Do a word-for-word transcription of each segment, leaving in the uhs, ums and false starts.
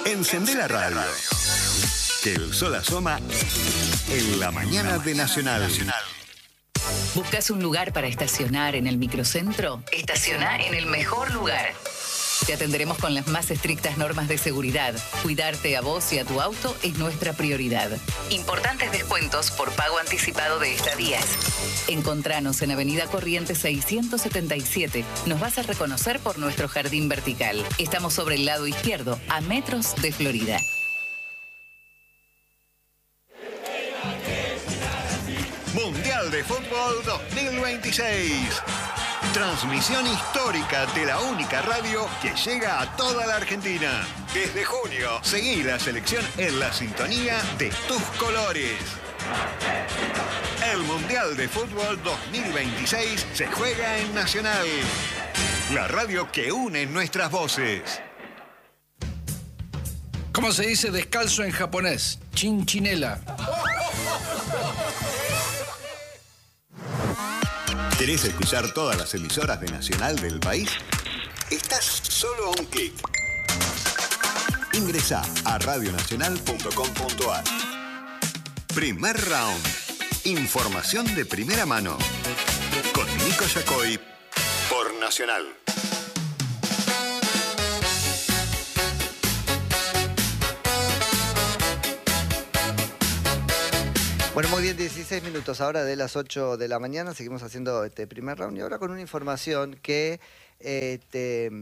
Encendé la radio. Que el sol asoma en la mañana de Nacional. ¿Buscas un lugar para estacionar en el microcentro? Estaciona en el mejor lugar. Te atenderemos con las más estrictas normas de seguridad. Cuidarte a vos y a tu auto es nuestra prioridad. Importantes descuentos por pago anticipado de estadías. Encontranos en Avenida Corrientes seiscientos setenta y siete. Nos vas a reconocer por nuestro jardín vertical. Estamos sobre el lado izquierdo, a metros de Florida. Mundial de Fútbol dos mil veintiséis. Transmisión histórica de la única radio que llega a toda la Argentina. Desde junio, seguí la selección en la sintonía de tus colores. El Mundial de Fútbol dos mil veintiséis se juega en Nacional. La radio que une nuestras voces. ¿Cómo se dice descalzo en japonés? Chinchinela. ¿Querés escuchar todas las emisoras de Nacional del país? Estás solo a un clic. Ingresá a radionacional punto com punto ar. Primer round. Información de primera mano. Con Nico Yacoy por Nacional. Bueno, muy bien, dieciséis minutos ahora de las ocho de la mañana. Seguimos haciendo este primer round y ahora con una información que este,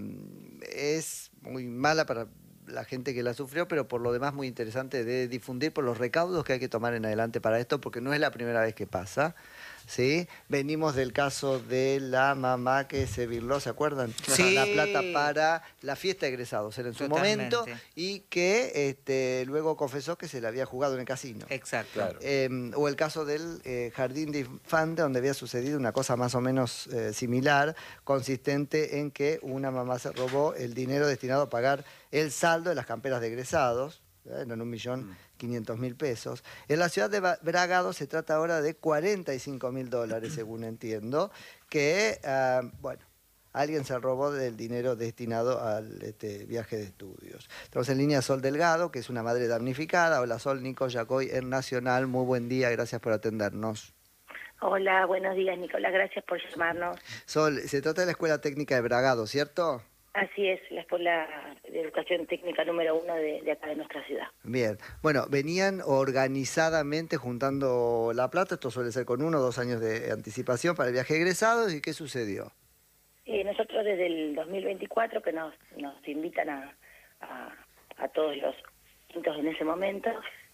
es muy mala para la gente que la sufrió, pero por lo demás muy interesante de difundir por los recaudos que hay que tomar en adelante para esto, porque no es la primera vez que pasa. ¿Sí? Venimos del caso de la mamá que se virló, ¿se acuerdan? Sí. La plata para la fiesta de egresados, era en su Totalmente. momento, y que este, luego confesó que se la había jugado en el casino. Exacto. Claro. Eh, o el caso del eh, jardín de infantes, donde había sucedido una cosa más o menos eh, similar, consistente en que una mamá se robó el dinero destinado a pagar el saldo de las camperas de egresados, ¿eh? Eran un millón quinientos mil pesos. En la ciudad de Bragado se trata ahora de cuarenta y cinco mil dólares, según entiendo, que, uh, bueno, alguien se robó del dinero destinado al este, viaje de estudios. Estamos en línea Sol Delgado, que es una madre damnificada. Hola Sol, Nico Yacoy en Nacional. Muy buen día, gracias por atendernos. Hola, buenos días Nicolás, gracias por llamarnos. Sol, se trata de la Escuela Técnica de Bragado, ¿cierto? Así es, la Escuela de Educación Técnica número uno de, de acá de nuestra ciudad. Bien, bueno, venían organizadamente juntando la plata, esto suele ser con uno o dos años de anticipación para el viaje de egresados, ¿y qué sucedió? Eh, nosotros desde el dos mil veinticuatro que nos, nos invitan a, a, a todos los quintos en ese momento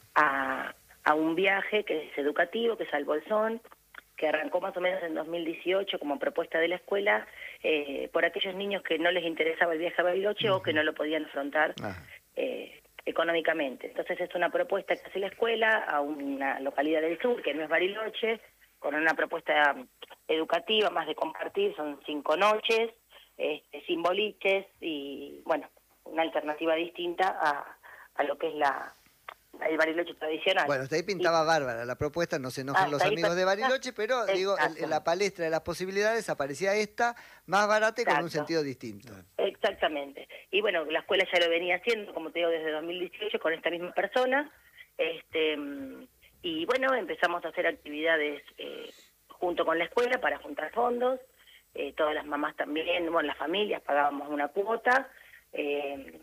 a, a un viaje que es educativo, que es al Bolsón, que arrancó más o menos en dos mil dieciocho como propuesta de la escuela, eh, por aquellos niños que no les interesaba el viaje a Bariloche uh-huh. o que no lo podían afrontar eh, económicamente. Entonces es una propuesta que hace la escuela a una localidad del sur, que no es Bariloche, con una propuesta educativa, más de compartir, son cinco noches, este, sin boliches y, bueno, una alternativa distinta a, a lo que es la... el Bariloche tradicional. Bueno, hasta ahí pintaba y, bárbara la propuesta, no se enojan ah, los amigos de Bariloche, pero exacto. digo, en, en la palestra de las posibilidades aparecía esta, más barata y exacto. con un sentido distinto. Exactamente. Y bueno, la escuela ya lo venía haciendo, como te digo, desde dos mil dieciocho con esta misma persona, este y bueno, empezamos a hacer actividades eh, junto con la escuela para juntar fondos, eh, todas las mamás también, bueno, las familias pagábamos una cuota, eh,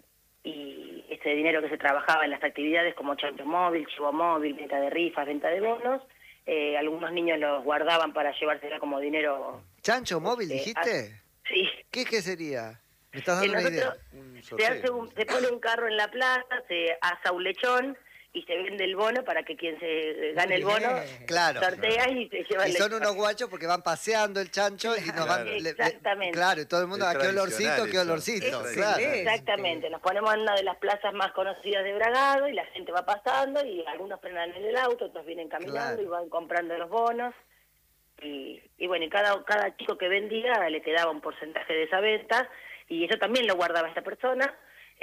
y ese dinero que se trabajaba en las actividades como chancho móvil, chivo móvil, venta de rifas, venta de bonos, eh, algunos niños los guardaban para llevársela como dinero. ¿Chancho móvil este, dijiste? A, sí. ¿Qué, ¿Qué sería? ¿Me estás dando eh, una idea? Se, hace un, se pone un carro en la plaza, se asa un lechón y se vende el bono para que quien se gane el bono claro, sortea claro. y se lleva y el son lechón. unos guachos porque van paseando el chancho y nos van... Exactamente. Le, claro, y todo el mundo, es qué olorcito, qué olorcito. Es, claro. Exactamente, nos ponemos en una de las plazas más conocidas de Bragado y la gente va pasando y algunos frenan en el auto, otros vienen caminando claro. y van comprando los bonos. Y, y bueno, y cada, cada chico que vendía le quedaba un porcentaje de esa venta y eso también lo guardaba esta persona.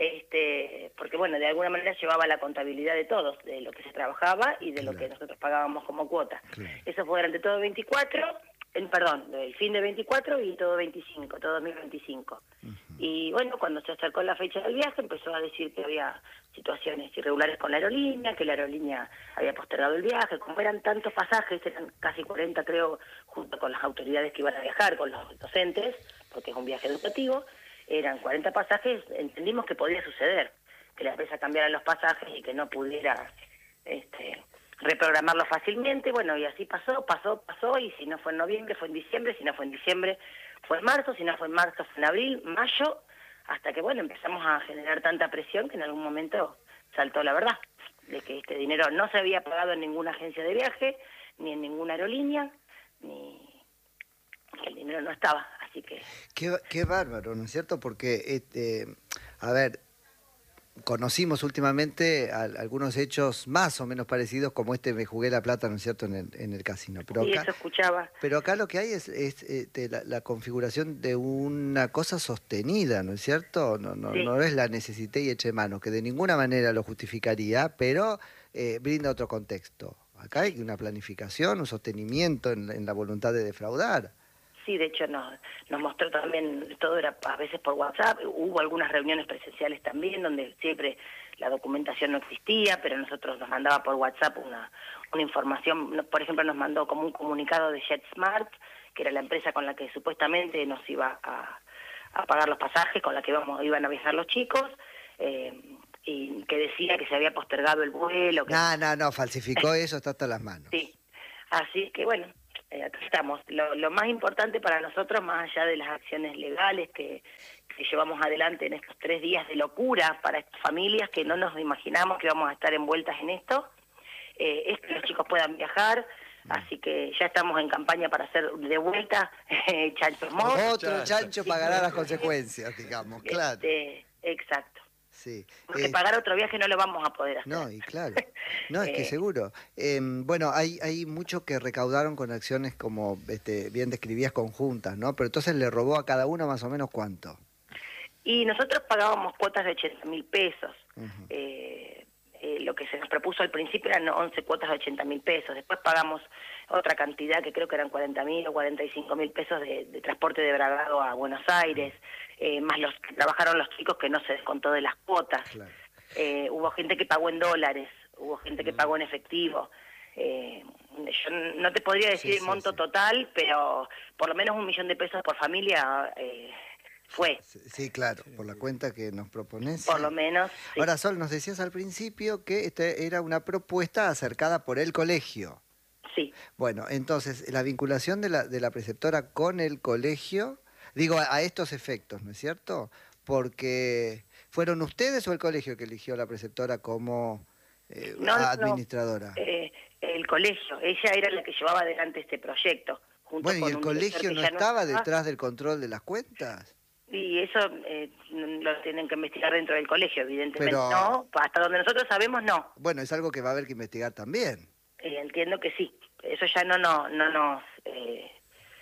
Este, porque bueno, de alguna manera llevaba la contabilidad de todos, de lo que se trabajaba y de claro. lo que nosotros pagábamos como cuota. Claro. Eso fue durante todo veinticuatro, en, perdón, el fin de veinticuatro y todo veinticinco, todo dos mil veinticinco. Uh-huh. Y bueno, cuando se acercó la fecha del viaje empezó a decir que había situaciones irregulares con la aerolínea, que la aerolínea había postergado el viaje. Como eran tantos pasajes, eran casi cuarenta creo, junto con las autoridades que iban a viajar, con los docentes, porque es un viaje educativo, eran cuarenta pasajes, entendimos que podía suceder, que la empresa cambiara los pasajes y que no pudiera este, reprogramarlo fácilmente. Bueno, y así pasó, pasó, pasó, y si no fue en noviembre, fue en diciembre, si no fue en diciembre, fue en marzo, si no fue en marzo, fue en abril, mayo, hasta que, bueno, empezamos a generar tanta presión que en algún momento saltó la verdad, de que este dinero no se había pagado en ninguna agencia de viaje, ni en ninguna aerolínea, ni que el dinero no estaba, así que... Qué, qué bárbaro, ¿no es cierto? Porque, este, a ver, conocimos últimamente a, algunos hechos más o menos parecidos, como este Me Jugué la Plata, ¿no es cierto?, en el, en el casino. Pero sí, acá, eso escuchaba. Pero acá lo que hay es, es este, la, la configuración de una cosa sostenida, ¿no es cierto? No, no, sí. no es la necesité y eché mano, que de ninguna manera lo justificaría, pero eh, brinda otro contexto. Acá hay una planificación, un sostenimiento en, en la voluntad de defraudar. Sí, de hecho nos, nos mostró también, todo era a veces por WhatsApp, hubo algunas reuniones presenciales también donde siempre la documentación no existía, pero nosotros nos mandaba por WhatsApp una, una información, por ejemplo nos mandó como un comunicado de JetSmart, que era la empresa con la que supuestamente nos iba a, a pagar los pasajes, con la que íbamos, iban a viajar los chicos, eh, y que decía que se había postergado el vuelo. Que... No, no, no, falsificó eso, está hasta las manos. Sí, así que bueno... Eh, acá estamos. Lo, lo más importante para nosotros, más allá de las acciones legales que, que llevamos adelante en estos tres días de locura para estas familias que no nos imaginamos que vamos a estar envueltas en esto, eh, es que los chicos puedan viajar, así que ya estamos en campaña para hacer de vuelta eh, chanchos mos. Otro chancho pagará las consecuencias, digamos, claro. Este, exacto. Sí. Porque eh, pagar otro viaje no lo vamos a poder hacer. No, y claro. No, es que seguro. Eh, bueno, hay hay mucho que recaudaron con acciones como este, bien describías, conjuntas, ¿no? Pero entonces le robó a cada uno más o menos ¿cuánto? Y nosotros pagábamos cuotas de ochenta mil pesos. Uh-huh. eh, eh, lo que se nos propuso al principio eran once cuotas de ochenta mil pesos. Después pagamos otra cantidad que creo que eran cuarenta mil o cuarenta y cinco mil pesos de, de transporte de Bragado a Buenos Aires. Eh, más los que trabajaron los chicos que no se descontó de las cuotas. Claro. Eh, hubo gente que pagó en dólares, hubo gente que pagó en efectivo. Eh, yo no te podría decir sí, el monto sí, sí. total, pero por lo menos un millón de pesos por familia eh, fue. Sí, sí, claro, por la cuenta que nos propones. Por lo menos. Sí. Ahora, Sol, nos decías al principio que este era una propuesta acercada por el colegio. Sí. Bueno, entonces, la vinculación de la, de la preceptora con el colegio... Digo, a, a estos efectos, ¿no es cierto? Porque ¿fueron ustedes o el colegio que eligió a la preceptora como eh, no, administradora? No, eh, el colegio. Ella era la que llevaba adelante este proyecto. Junto bueno, con ¿y el un colegio no estaba no detrás del control de las cuentas? Y eso eh, lo tienen que investigar dentro del colegio, evidentemente. Pero, no, hasta donde nosotros sabemos, no. Bueno, es algo que va a haber que investigar también. Eh, entiendo que sí. Eso ya no, no, no nos... Eh,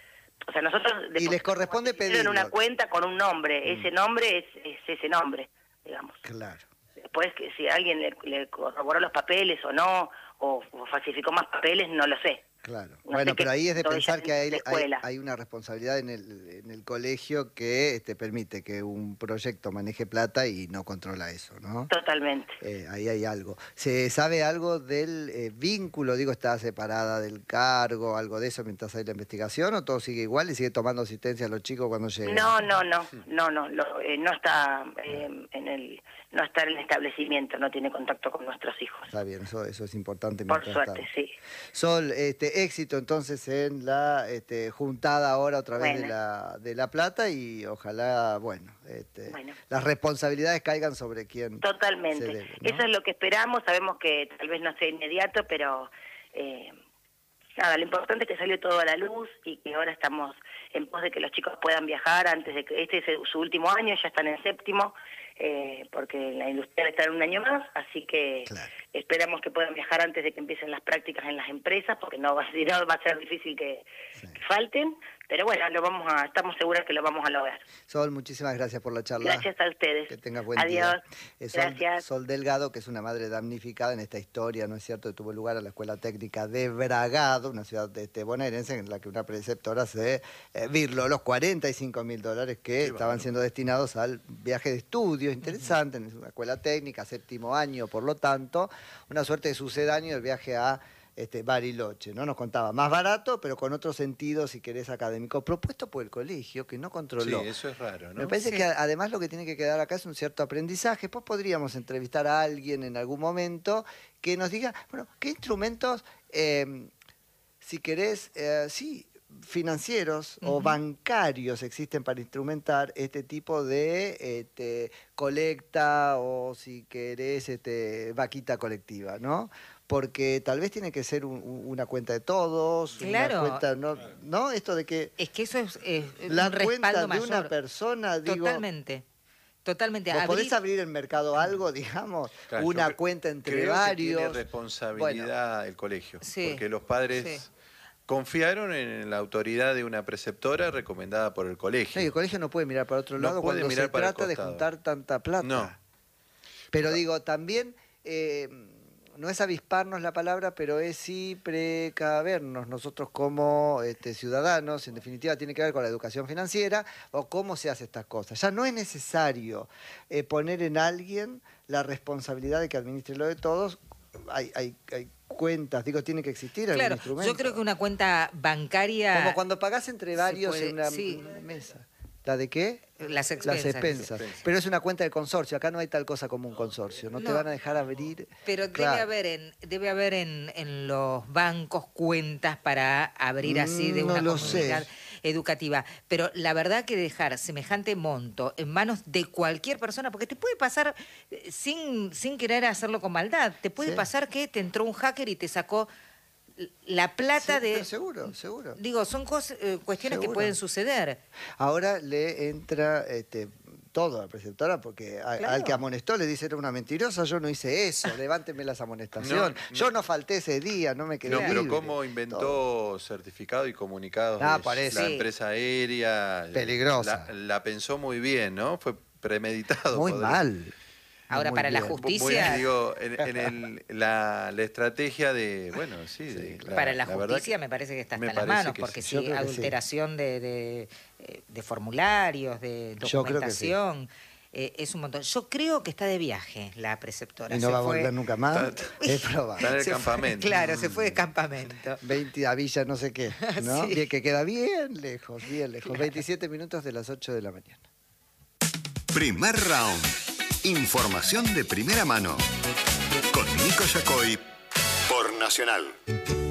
O sea, nosotros... Y les corresponde pedir en una cuenta con un nombre. Mm. Ese nombre es, es ese nombre, digamos. Claro. Después, que si alguien le, le corroboró los papeles o no, o, o falsificó más papeles, no lo sé. Claro. No bueno, pero ahí es de pensar que hay, hay, hay una responsabilidad en el, en el colegio que este, permite que un proyecto maneje plata y no controla eso, ¿no? Totalmente. Eh, ahí hay algo. ¿Se sabe algo del eh, vínculo? Digo, ¿está separada del cargo, algo de eso mientras hay la investigación o todo sigue igual y sigue tomando asistencia a los chicos cuando llegan? No, no, no, no, no, lo, eh, no está eh, en el... no está en el establecimiento, no tiene contacto con nuestros hijos. Está bien, eso, eso es importante. Por suerte, está. sí. Sol, este, éxito entonces en la este, juntada ahora otra vez bueno. de, la, de La Plata y ojalá, bueno, este, bueno, las responsabilidades caigan sobre quien Totalmente. se debe, ¿no? Eso es lo que esperamos, sabemos que tal vez no sea inmediato, pero... Eh, Nada, lo importante es que salió todo a la luz y que ahora estamos en pos de que los chicos puedan viajar antes de que este es su último año, ya están en séptimo, eh, porque la industrial está en un año más, así que claro. esperamos que puedan viajar antes de que empiecen las prácticas en las empresas, porque no va, si no va a ser difícil que, sí. que falten, pero bueno, lo vamos a, estamos seguras que lo vamos a lograr. Sol, muchísimas gracias por la charla. Gracias a ustedes. Que tengas buen Adiós. día. Eh, Sol, Gracias. Sol Delgado, que es una madre damnificada en esta historia, ¿no es cierto?, que tuvo lugar a la Escuela Técnica de Bragado, una ciudad este, bonaerense, en la que una preceptora se eh, virló los cuarenta y cinco mil dólares que sí, estaban bueno. siendo destinados al viaje de estudio, interesante, uh-huh. en una escuela técnica, séptimo año, por lo tanto, una suerte de sucedáneo del viaje a Este, Bariloche, ¿no? Nos contaba, más barato, pero con otro sentido, si querés, académico, propuesto por el colegio, que no controló. Sí, eso es raro, ¿no? Me parece sí. que además lo que tiene que quedar acá es un cierto aprendizaje. Pues podríamos entrevistar a alguien en algún momento que nos diga, bueno, ¿qué instrumentos, eh, si querés, eh, sí, financieros uh-huh. o bancarios existen para instrumentar este tipo de este, colecta o, si querés, este, vaquita colectiva, ¿no? Porque tal vez tiene que ser un, una cuenta de todos, claro. una cuenta, ¿no? ¿no? Esto de que... Es que eso es, es la un respaldo cuenta de mayor. una persona, digo... Totalmente. Totalmente. ¿Vos abrir... podés abrir el mercado algo, digamos? Claro, una yo cuenta entre creo varios. Que tiene responsabilidad bueno, el colegio. Sí, porque los padres... Sí. Confiaron en la autoridad de una preceptora recomendada por el colegio. Sí, el colegio no puede mirar para otro lado no puede cuando mirar se para trata de juntar tanta plata. No. Pero digo, también, eh, no es avisparnos la palabra, pero es sí precavernos nosotros como este, ciudadanos. En definitiva, tiene que ver con la educación financiera o cómo se hace estas cosas. Ya no es necesario eh, poner en alguien la responsabilidad de que administre lo de todos. Hay, hay, hay cuentas, digo, tiene que existir algún claro, instrumento. Yo creo que una cuenta bancaria... Como cuando pagás entre varios puede, en una sí. mesa. ¿La de qué? Las expensas. Las expensas. Pero es una cuenta de consorcio. Acá no hay tal cosa como un consorcio. No, no. te van a dejar abrir. Pero claro. debe haber, en, debe haber en, en los bancos cuentas para abrir así de no una lo comunidad sé. educativa. Pero la verdad que dejar semejante monto en manos de cualquier persona, porque te puede pasar, sin, sin querer hacerlo con maldad, te puede sí. pasar que te entró un hacker y te sacó la plata sí, de... Seguro, seguro. Digo, son cosas, eh, cuestiones seguro. que pueden suceder. Ahora le entra este, todo a la preceptora, porque a, claro. al que amonestó le dice, era una mentirosa, yo no hice eso, levánteme las amonestaciones. No, no, yo no falté ese día, no me quedé No, libre. pero cómo inventó todo. certificado y comunicados ah, de parece. la sí. empresa aérea. Peligrosa. La, la pensó muy bien, ¿no? Fue premeditado. Muy podría. mal. Ahora, Muy para bien. la justicia... Muy, digo, en, en el, la, la estrategia de... Bueno, sí. sí de, claro. Para la, la justicia que me parece que está hasta me en las manos, porque sí. si adulteración sí. de, de, de formularios, de documentación... Eh, es un montón. Yo creo que está de viaje la preceptora. ¿Y no se va a fue... volver nunca más? Es probable. Está en el se campamento. Fue, claro, se fue de campamento. veinte a Villa no sé qué, ¿no? Sí. Bien, que queda bien lejos, bien lejos. Claro. veintisiete minutos de las ocho de la mañana. Primer round. Información de primera mano. Con Nico Yacoy por Nacional.